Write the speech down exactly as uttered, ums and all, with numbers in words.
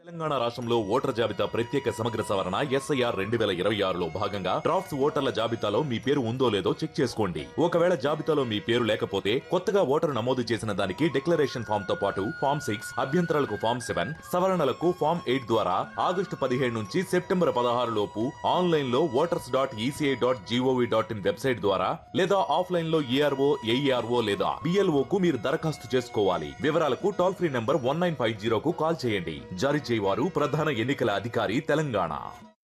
తెలంగాణ రాష్ట్రంలో ఓటర్ జాబితా ప్రత్యేక సమగ్ర సవరణ ఎస్ఐఆర్ రెండు వేల ఇరవై ఆరులో భాగంగా డ్రాఫ్ట్స్ ఓటర్ల జాబితాలో మీ పేరు ఉందో లేదో చెక్ చేసుకోండి. ఒకవేళ జాబితాలో మీ పేరు లేకపోతే కొత్తగా ఓటరు నమోదు చేసిన దానికి డిక్లరేషన్ ఫామ్ తో పాటు ఫామ్ సిక్స్ అభ్యంతరాలకు ఫామ్ సెవెన్ సవరణలకు ఫామ్ ఎయిట్ ద్వారా ఆగస్టు పదిహేడు నుంచి సెప్టెంబర్ పదహారు లోపు ఆన్లైన్ లో voters dot ECI dot GOV dot in website ద్వారా లేదా ఆఫ్లైన్ లో ఏఆర్ఓ ఏఈఆర్ఓ లేదా బిఎల్ఓ కు మీరు దరఖాస్తు చేసుకోవాలి. వివరాలకు toll free number one nine five zero కు కాల్ చేయండి. జారీ చేయవారు ప్రధాన ఎన్నికల అధికారి తెలంగాణ.